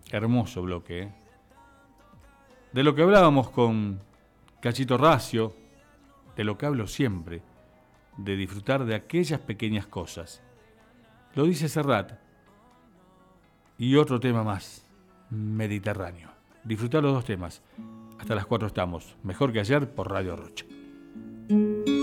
Hermoso bloque, ¿eh? De lo que hablábamos con Cachito Racio, de lo que hablo siempre, de disfrutar de aquellas pequeñas cosas. Lo dice Serrat. Y otro tema más, Mediterráneo. Disfrutar los dos temas. Hasta las 4 estamos. Mejor que ayer por Radio Rocha.